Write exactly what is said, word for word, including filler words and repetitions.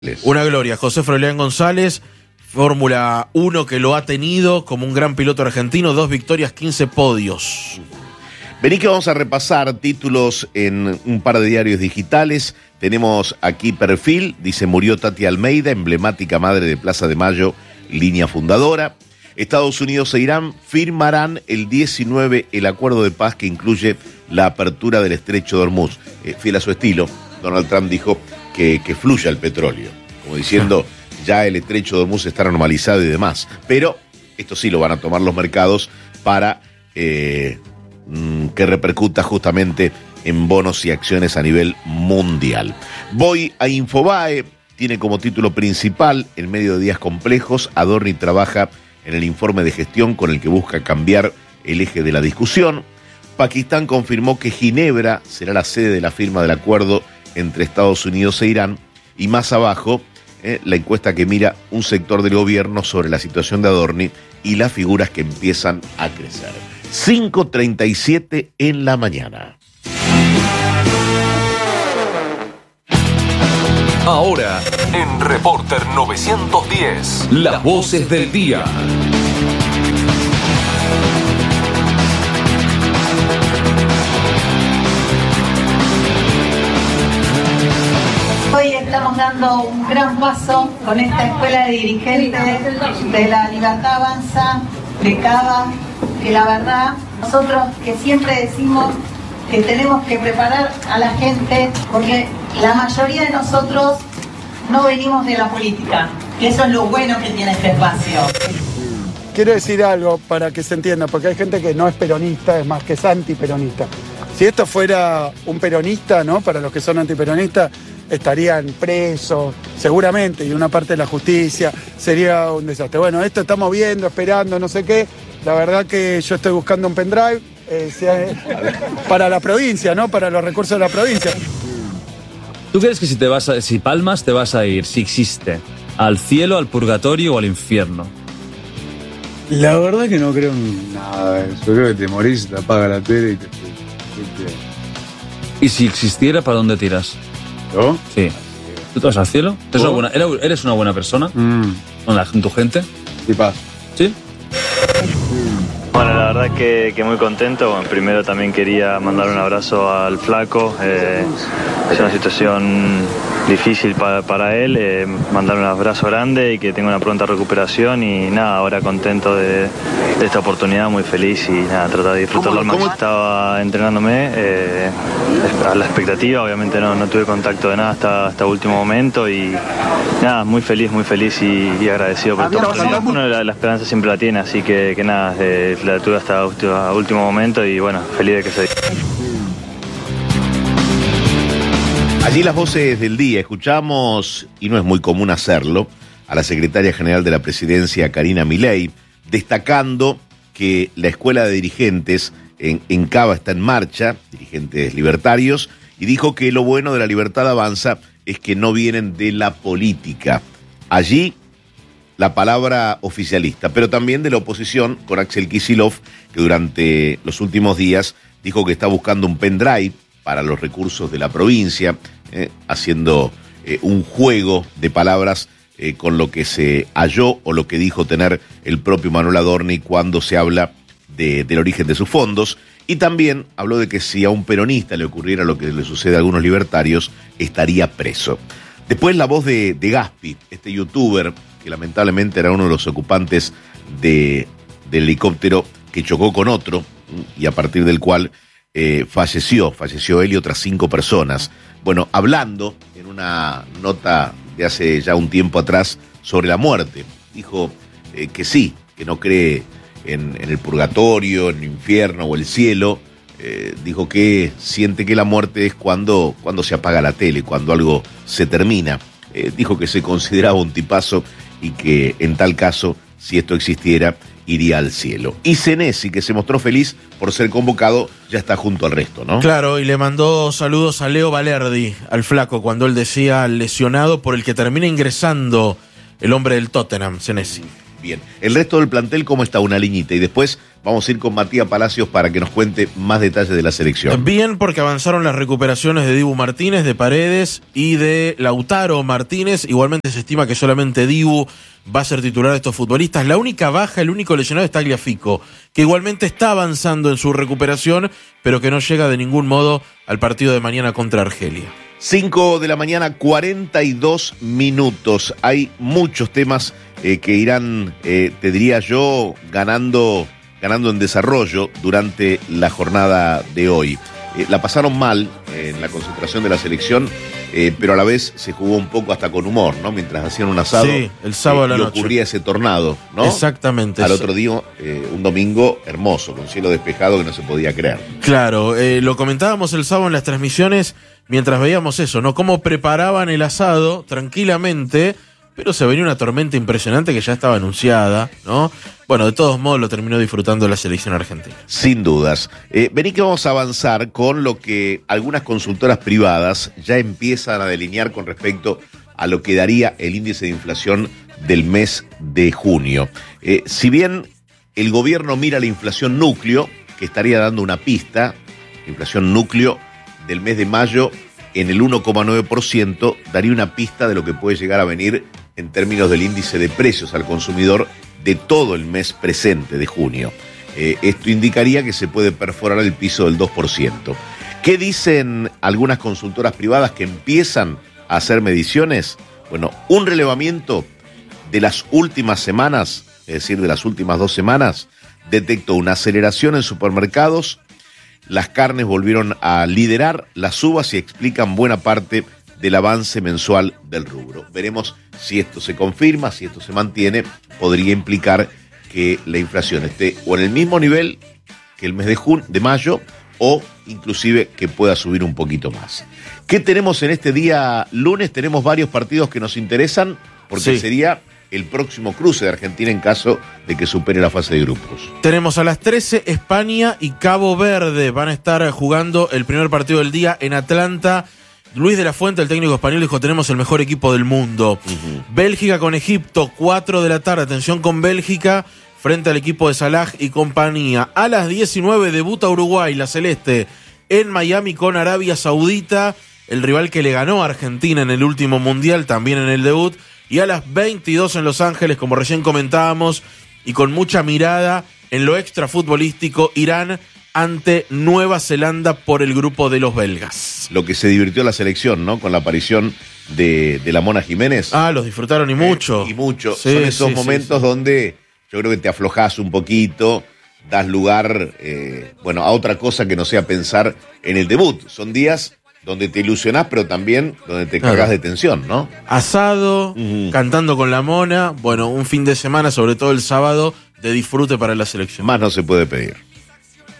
Una gloria, José Froilán González, Fórmula uno que lo ha tenido como un gran piloto argentino, dos victorias, quince podios. Vení que vamos a repasar títulos en un par de diarios digitales. Tenemos aquí Perfil, dice murió Tati Almeida, emblemática madre de Plaza de Mayo, línea fundadora. Estados Unidos e Irán firmarán el diecinueve el acuerdo de paz que incluye la apertura del estrecho de Hormuz. Eh, fiel a su estilo, Donald Trump dijo que, que fluya el petróleo, como diciendo ya el estrecho de Hormuz está normalizado y demás. Pero esto sí lo van a tomar los mercados para eh, que repercuta justamente en bonos y acciones a nivel mundial. Voy a Infobae, tiene como título principal: en medio de días complejos, Adorni trabaja en el informe de gestión con el que busca cambiar el eje de la discusión. Pakistán confirmó que Ginebra será la sede de la firma del acuerdo entre Estados Unidos e Irán. Y más abajo, eh, la encuesta que mira un sector del gobierno sobre la situación de Adorni y las figuras que empiezan a crecer. cinco treinta y siete en la mañana. Ahora, en Reporter novecientos diez, las voces del día. Hoy estamos dando un gran paso con esta escuela de dirigentes de la Libertad Avanza, de Cava, que la verdad, nosotros que siempre decimos que tenemos que preparar a la gente, porque la mayoría de nosotros no venimos de la política, que eso es lo bueno que tiene este espacio. Quiero decir algo para que se entienda, porque hay gente que no es peronista, es más que es antiperonista. Si esto fuera un peronista, ¿no? Para los que son antiperonistas, estarían presos, seguramente, y una parte de la justicia, sería un desastre. Bueno, esto estamos viendo, esperando, no sé qué. La verdad que yo estoy buscando un pendrive eh, sea, para la provincia, ¿no? Para los recursos de la provincia. ¿Tú crees que si te vas a, si palmas te vas a ir, si existe, al cielo, al purgatorio o al infierno? La verdad que no creo en nada. Yo creo que te morís, te apaga la tele y te... te... ¿Y si existiera, para dónde tiras? ¿Yo? Sí. ¿Tú te vas al cielo? ¿Eres una buena, eres una buena persona? Mm. ¿Con la, tu gente? Sí, paz. ¿Sí? Bueno, la verdad que, que muy contento. Bueno, primero también quería mandar un abrazo al flaco. Eh, es una situación difícil para, para él. Eh, mandar un abrazo grande y que tenga una pronta recuperación. Y nada, ahora contento de, de esta oportunidad, muy feliz y nada, tratar de disfrutarlo al máximo. Estaba entrenándome eh, a la expectativa. Obviamente no, no tuve contacto de nada hasta, hasta último momento. Y nada, muy feliz, muy feliz y, y agradecido por todo. Uno la, la esperanza siempre la tiene, así que, que nada, eh, la tuve hasta último, último momento y bueno, feliz de que se... Allí las voces del día. Escuchamos, y no es muy común hacerlo, a la secretaria general de la presidencia, Karina Milei, destacando que la escuela de dirigentes en, en Cava está en marcha, dirigentes libertarios, y dijo que lo bueno de la Libertad Avanza es que no vienen de la política. Allí la palabra oficialista, pero también de la oposición, con Axel Kicillof, que durante los últimos días dijo que está buscando un pendrive para los recursos de la provincia, eh, haciendo eh, un juego de palabras eh, con lo que se halló o lo que dijo tener el propio Manuel Adorni cuando se habla de, del origen de sus fondos. Y también habló de que si a un peronista le ocurriera lo que le sucede a algunos libertarios, estaría preso. Después la voz de, de Gaspi, este youtuber que lamentablemente era uno de los ocupantes de, del helicóptero que chocó con otro y a partir del cual eh, falleció, falleció él y otras cinco personas. Bueno, hablando en una nota de hace ya un tiempo atrás sobre la muerte, dijo eh, que sí, que no cree en, en el purgatorio, en el infierno o el cielo. Eh, dijo que siente que la muerte es cuando, cuando se apaga la tele, cuando algo se termina. Eh, dijo que se consideraba un tipazo y que en tal caso, si esto existiera, iría al cielo. Y Senesi, que se mostró feliz por ser convocado, ya está junto al resto, ¿no? Claro, y le mandó saludos a Leo Valerdi, al flaco, cuando él decía lesionado por el que termina ingresando el hombre del Tottenham, Senesi. Bien. El resto del plantel, ¿cómo está? Una liñita. Y después vamos a ir con Matías Palacios para que nos cuente más detalles de la selección. Bien, porque avanzaron las recuperaciones de Dibu Martínez, de Paredes y de Lautaro Martínez. Igualmente se estima que solamente Dibu va a ser titular de estos futbolistas. La única baja, el único lesionado es Tagliafico, que igualmente está avanzando en su recuperación, pero que no llega de ningún modo al partido de mañana contra Argelia. cinco de la mañana, cuarenta y dos minutos. Hay muchos temas eh, que irán, eh, te diría yo, ganando, ganando en desarrollo durante la jornada de hoy. Eh, la pasaron mal eh, en la concentración de la selección, eh, pero a la vez se jugó un poco hasta con humor, ¿no? Mientras hacían un asado. Sí, el sábado eh, a la y noche. ocurría ese tornado, ¿no? Exactamente. Al eso. otro día, eh, un domingo hermoso, con cielo despejado que no se podía creer. Claro, eh, lo comentábamos el sábado en las transmisiones mientras veíamos eso, ¿no? Cómo preparaban el asado tranquilamente, pero se venía una tormenta impresionante que ya estaba anunciada, ¿no? Bueno, de todos modos lo terminó disfrutando la selección argentina. Sin dudas. Eh, vení que vamos a avanzar con lo que algunas consultoras privadas ya empiezan a delinear con respecto a lo que daría el índice de inflación del mes de junio. Eh, si bien el gobierno mira la inflación núcleo, que estaría dando una pista, inflación núcleo del mes de mayo en el uno coma nueve por ciento, daría una pista de lo que puede llegar a venir en términos del índice de precios al consumidor de todo el mes presente de junio. Eh, esto indicaría que se puede perforar el piso del dos por ciento. ¿Qué dicen algunas consultoras privadas que empiezan a hacer mediciones? Bueno, un relevamiento de las últimas semanas, es decir, de las últimas dos semanas, detectó una aceleración en supermercados. Las carnes volvieron a liderar las uvas y explican buena parte del avance mensual del rubro. Veremos si esto se confirma, si esto se mantiene, podría implicar que la inflación esté o en el mismo nivel que el mes de junio, de mayo, o inclusive que pueda subir un poquito más. ¿Qué tenemos en este día lunes? Tenemos varios partidos que nos interesan, porque Sí. sería el próximo cruce de Argentina en caso de que supere la fase de grupos. Tenemos a las trece España y Cabo Verde. Van a estar jugando el primer partido del día en Atlanta. Luis de la Fuente, el técnico español, dijo: tenemos el mejor equipo del mundo. Uh-huh. Bélgica con Egipto, cuatro de la tarde. Atención con Bélgica frente al equipo de Salah y compañía. A las diecinueve debuta Uruguay, la Celeste, en Miami con Arabia Saudita, el rival que le ganó a Argentina en el último Mundial, también en el debut. Y a las veintidós en Los Ángeles, como recién comentábamos, y con mucha mirada en lo extrafutbolístico, Irán ante Nueva Zelanda por el grupo de los belgas. Lo que se divirtió la selección, ¿no? Con la aparición de, de la Mona Jiménez. Ah, los disfrutaron y mucho. Eh, y mucho. Sí, Son esos sí, momentos sí, sí. donde yo creo que te aflojás un poquito, das lugar, eh, bueno, a otra cosa que no sea pensar en el debut. Son días donde te ilusionás, pero también donde te Claro. cargas de tensión, ¿no? Asado, Uh-huh. cantando con la Mona. Bueno, un fin de semana, sobre todo el sábado, de disfrute para la selección. Más no se puede pedir.